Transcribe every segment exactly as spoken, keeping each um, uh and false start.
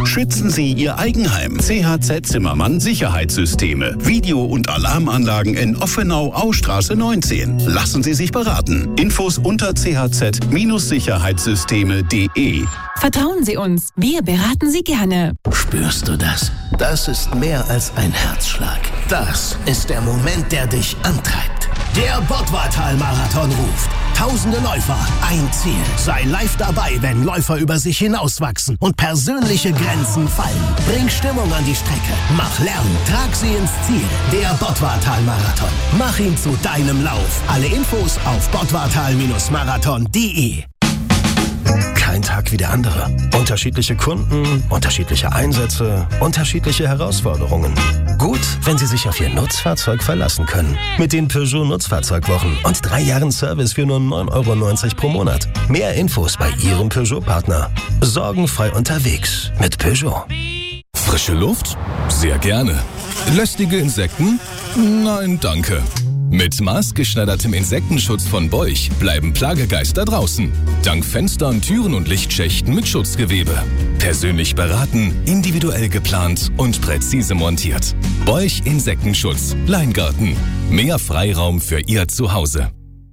Schützen Sie Ihr Eigenheim. C H Z Zimmermann Sicherheitssysteme. Video- und Alarmanlagen in Offenau, Austraße neunzehn. Lassen Sie sich beraten. Infos unter c h z sicherheitssysteme punkt d e. Vertrauen Sie uns. Wir beraten Sie gerne. Spürst du das? Das ist mehr als ein Herzschlag. Das ist der Moment, der dich antreibt. Der Bottwartal-Marathon ruft. Tausende Läufer, ein Ziel. Sei live dabei, wenn Läufer über sich hinauswachsen und persönliche Grenzen fallen. Bring Stimmung an die Strecke. Mach Lärm. Trag sie ins Ziel. Der Bottwartal-Marathon. Mach ihn zu deinem Lauf. Alle Infos auf bottwartal marathon punkt d e. Kein Tag wie der andere. Unterschiedliche Kunden, unterschiedliche Einsätze, unterschiedliche Herausforderungen. Gut, wenn Sie sich auf Ihr Nutzfahrzeug verlassen können. Mit den Peugeot Nutzfahrzeugwochen und drei Jahren Service für nur neun Euro neunzig pro Monat. Mehr Infos bei Ihrem Peugeot-Partner. Sorgenfrei unterwegs mit Peugeot. Frische Luft? Sehr gerne. Lästige Insekten? Nein, danke. Mit maßgeschneidertem Insektenschutz von Beuch bleiben Plagegeister draußen. Dank Fenstern, Türen und Lichtschächten mit Schutzgewebe. Persönlich beraten, individuell geplant und präzise montiert. Beuch Insektenschutz. Leingarten. Mehr Freiraum für Ihr Zuhause.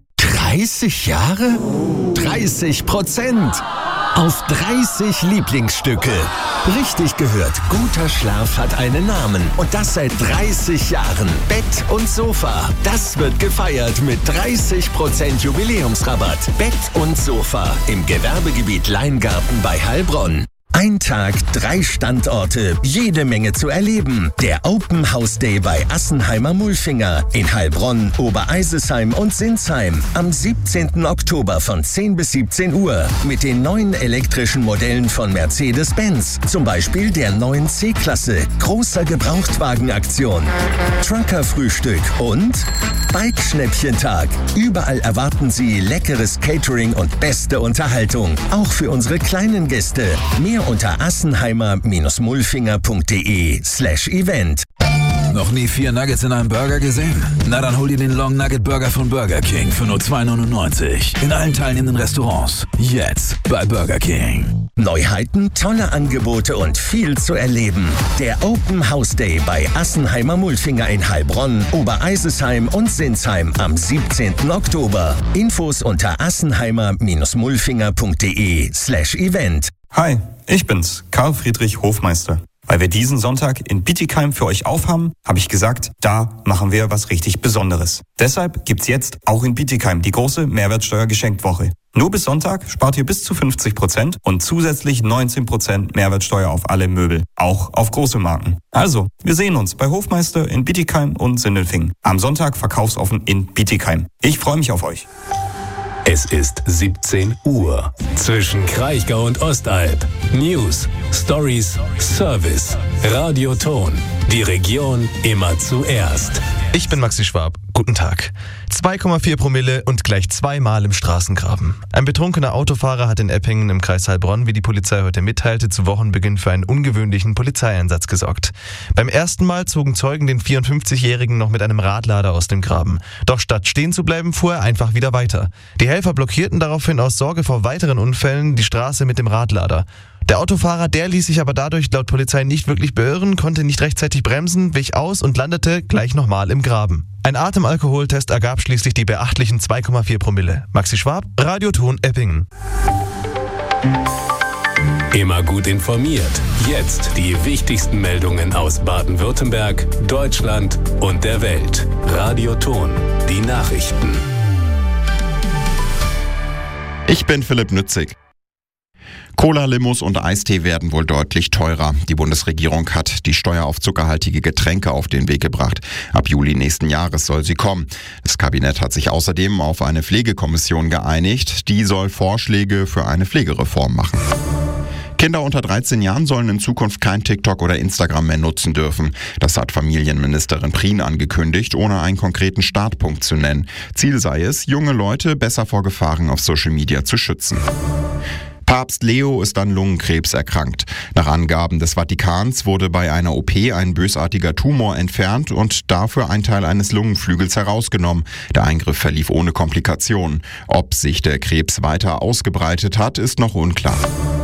dreißig Jahre? dreißig Prozent! Auf dreißig Lieblingsstücke. Richtig gehört, guter Schlaf hat einen Namen. Und das seit dreißig Jahren. Bett und Sofa. Das wird gefeiert mit dreißig Prozent Jubiläumsrabatt. Bett und Sofa im Gewerbegebiet Leingarten bei Heilbronn. Ein Tag, drei Standorte, jede Menge zu erleben. Der Open House Day bei Assenheimer Mulfinger in Heilbronn, Obereisesheim und Sinsheim am siebzehnten Oktober von zehn bis siebzehn Uhr mit den neuen elektrischen Modellen von Mercedes-Benz. Zum Beispiel der neuen C-Klasse, großer Gebrauchtwagenaktion, Trucker-Frühstück und Bike-Schnäppchentag. Überall erwarten Sie leckeres Catering und beste Unterhaltung. Auch für unsere kleinen Gäste. Mehr unter assenheimer mulfinger punkt d e slash event. Noch nie vier Nuggets in einem Burger gesehen? Na dann hol dir den Long Nugget Burger von Burger King für nur zwei neunundneunzig. In allen teilnehmenden Restaurants. Jetzt bei Burger King. Neuheiten, tolle Angebote und viel zu erleben. Der Open House Day bei Assenheimer Mulfinger in Heilbronn, Obereisesheim und Sinsheim am siebzehnten Oktober. Infos unter assenheimer mulfinger punkt d e slash event. Hi, ich bin's, Karl Friedrich Hofmeister. Weil wir diesen Sonntag in Bietigheim für euch aufhaben, habe ich gesagt, da machen wir was richtig Besonderes. Deshalb gibt's jetzt auch in Bietigheim die große Mehrwertsteuer-Geschenkwoche. Nur bis Sonntag spart ihr bis zu fünfzig Prozent und zusätzlich neunzehn Prozent Mehrwertsteuer auf alle Möbel, auch auf große Marken. Also, wir sehen uns bei Hofmeister in Bietigheim und Sindelfingen. Am Sonntag verkaufsoffen in Bietigheim. Ich freue mich auf euch. Es ist siebzehn Uhr. Zwischen Kraichgau und Ostalb. News, Stories, Service, Radioton. Die Region immer zuerst. Ich bin Maxi Schwab. Guten Tag. zwei Komma vier Promille und gleich zweimal im Straßengraben. Ein betrunkener Autofahrer hat in Eppingen im Kreis Heilbronn, wie die Polizei heute mitteilte, zu Wochenbeginn für einen ungewöhnlichen Polizeieinsatz gesorgt. Beim ersten Mal zogen Zeugen den vierundfünfzigjährigen noch mit einem Radlader aus dem Graben. Doch statt stehen zu bleiben, fuhr er einfach wieder weiter. Die Helfer blockierten daraufhin aus Sorge vor weiteren Unfällen die Straße mit dem Radlader. Der Autofahrer, der ließ sich aber dadurch laut Polizei nicht wirklich beirren, konnte nicht rechtzeitig bremsen, wich aus und landete gleich nochmal im Graben. Ein Atemalkoholtest ergab schließlich die beachtlichen zwei Komma vier Promille. Maxi Schwab, Radioton Eppingen. Immer gut informiert. Jetzt die wichtigsten Meldungen aus Baden-Württemberg, Deutschland und der Welt. Radioton, die Nachrichten. Ich bin Philipp Nützig. Cola-Limos und Eistee werden wohl deutlich teurer. Die Bundesregierung hat die Steuer auf zuckerhaltige Getränke auf den Weg gebracht. Ab Juli nächsten Jahres soll sie kommen. Das Kabinett hat sich außerdem auf eine Pflegekommission geeinigt. Die soll Vorschläge für eine Pflegereform machen. Kinder unter dreizehn Jahren sollen in Zukunft kein TikTok oder Instagram mehr nutzen dürfen. Das hat Familienministerin Prien angekündigt, ohne einen konkreten Startpunkt zu nennen. Ziel sei es, junge Leute besser vor Gefahren auf Social Media zu schützen. Papst Leo ist an Lungenkrebs erkrankt. Nach Angaben des Vatikans wurde bei einer O P ein bösartiger Tumor entfernt und dafür ein Teil eines Lungenflügels herausgenommen. Der Eingriff verlief ohne Komplikationen. Ob sich der Krebs weiter ausgebreitet hat, ist noch unklar.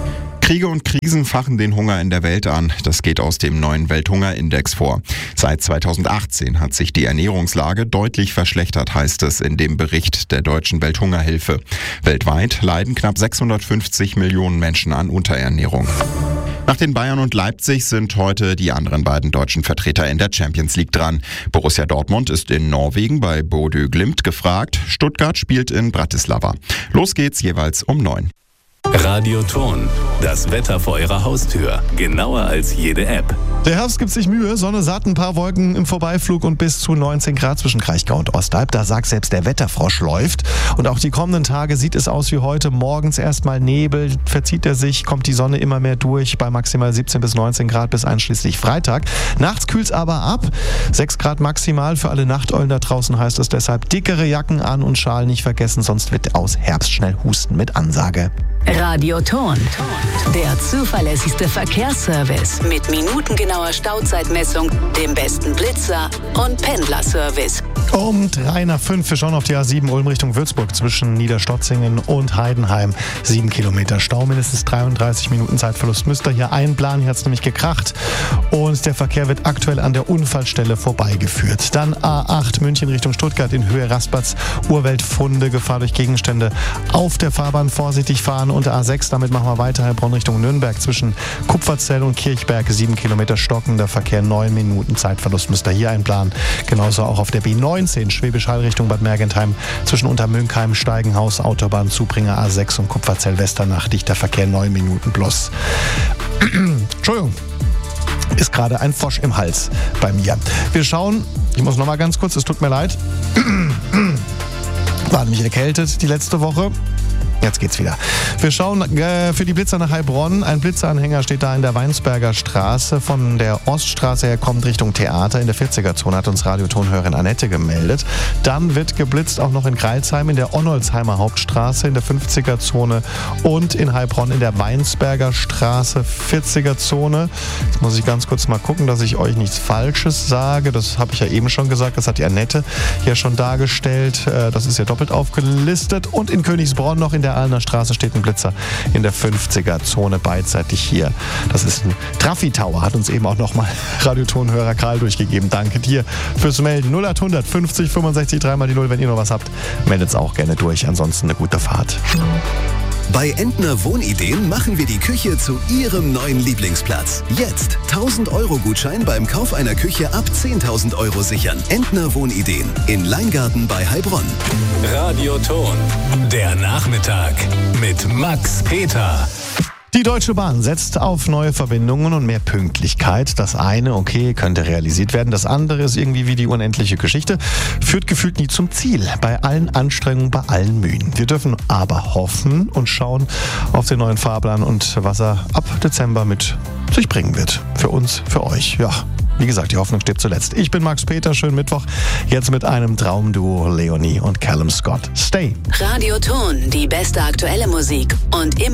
Kriege und Krisen fachen den Hunger in der Welt an. Das geht aus dem neuen Welthungerindex vor. Seit zweitausendachtzehn hat sich die Ernährungslage deutlich verschlechtert, heißt es in dem Bericht der Deutschen Welthungerhilfe. Weltweit leiden knapp sechshundertfünfzig Millionen Menschen an Unterernährung. Nach den Bayern und Leipzig sind heute die anderen beiden deutschen Vertreter in der Champions League dran. Borussia Dortmund ist in Norwegen bei Bodø Glimt gefragt. Stuttgart spielt in Bratislava. Los geht's jeweils um neun. Radioton, das Wetter vor Ihrer Haustür. Genauer als jede App. Der Herbst gibt sich Mühe. Sonne satt, ein paar Wolken im Vorbeiflug und bis zu neunzehn Grad zwischen Kraichgau und Ostalb. Da sagt selbst der Wetterfrosch läuft. Und auch die kommenden Tage sieht es aus wie heute. Morgens erstmal Nebel, verzieht er sich, kommt die Sonne immer mehr durch bei maximal siebzehn bis neunzehn Grad bis einschließlich Freitag. Nachts kühlt es aber ab. sechs Grad maximal. Für alle Nachteulen da draußen heißt es deshalb dickere Jacken an und Schal nicht vergessen, sonst wird aus Herbst schnell Husten mit Ansage. Radioton, der zuverlässigste Verkehrsservice mit minutengenauer Stauzeitmessung, dem besten Blitzer und Pendlerservice. Um drei nach fünf, wir schauen auf die A sieben Ulm Richtung Würzburg zwischen Niederstotzingen und Heidenheim. Sieben Kilometer Stau, mindestens dreiunddreißig Minuten Zeitverlust müsst ihr hier einplanen. Hier hat es nämlich gekracht und der Verkehr wird aktuell an der Unfallstelle vorbeigeführt. Dann A acht München Richtung Stuttgart in Höhe Rastplatz. Urweltfunde, Gefahr durch Gegenstände auf der Fahrbahn, vorsichtig fahren. Und A sechs, damit machen wir weiter, Heilbronn Richtung Nürnberg zwischen Kupferzell und Kirchberg. Sieben Kilometer stockender Verkehr, neun Minuten Zeitverlust müsst ihr hier einplanen. Genauso auch auf der B neunzehn Schwäbisch Hall Richtung Bad Mergentheim zwischen Untermünkheim, Steigenhaus, Autobahn, Zubringer A sechs und Kupferzell Westernach. Dichter Verkehr, neun Minuten plus. Entschuldigung. Ist gerade ein Frosch im Hals bei mir. Wir schauen, ich muss noch mal ganz kurz, es tut mir leid. War nämlich erkältet die letzte Woche. Jetzt geht's wieder. Wir schauen äh, für die Blitzer nach Heilbronn. Ein Blitzeranhänger steht da in der Weinsberger Straße. Von der Oststraße her kommt Richtung Theater. In der vierziger-Zone hat uns Radiotonhörerin Annette gemeldet. Dann wird geblitzt auch noch in Greilsheim, in der Onnolsheimer Hauptstraße, in der fünfziger-Zone und in Heilbronn in der Weinsberger Straße, vierziger-Zone. Jetzt muss ich ganz kurz mal gucken, dass ich euch nichts Falsches sage. Das habe ich ja eben schon gesagt. Das hat die Annette ja schon dargestellt. Das ist ja doppelt aufgelistet. Und in Königsbronn noch in der Aalener Straße steht ein Blitzer in der fünfziger-Zone beidseitig hier. Das ist ein Traffi-Tower, hat uns eben auch nochmal Radiotonhörer Karl durchgegeben. Danke dir fürs Melden. null acht hundert fünfzig fünfundsechzig dreimal die null, wenn ihr noch was habt, meldet es auch gerne durch. Ansonsten eine gute Fahrt. Bei Entner Wohnideen machen wir die Küche zu Ihrem neuen Lieblingsplatz. Jetzt tausend Euro Gutschein beim Kauf einer Küche ab zehntausend Euro sichern. Entner Wohnideen in Leingarten bei Heilbronn. Radioton, der Nachmittag mit Max Peter. Die Deutsche Bahn setzt auf neue Verbindungen und mehr Pünktlichkeit. Das eine, okay, könnte realisiert werden. Das andere ist irgendwie wie die unendliche Geschichte. Führt gefühlt nie zum Ziel. Bei allen Anstrengungen, bei allen Mühen. Wir dürfen aber hoffen und schauen auf den neuen Fahrplan und was er ab Dezember mit sich bringen wird. Für uns, für euch. Ja, wie gesagt, die Hoffnung stirbt zuletzt. Ich bin Max Peter, schönen Mittwoch. Jetzt mit einem Traumduo Leonie und Callum Scott. Stay. Radioton, die beste aktuelle Musik und immer